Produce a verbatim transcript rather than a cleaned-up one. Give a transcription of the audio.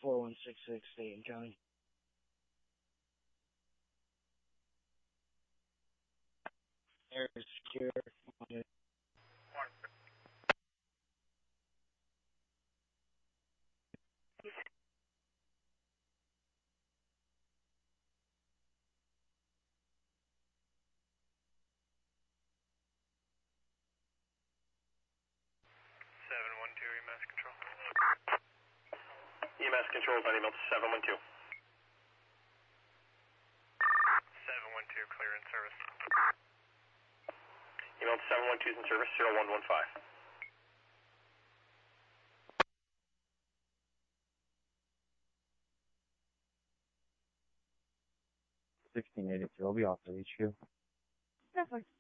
four one six six, State and County. Air is secure. seven one two E M S control. E M S control is on email to seven one two. seven one two, clear in service. Email to seven one two is in service, zero one one five. sixteen eighty-two, I'll be off the H Q. That's like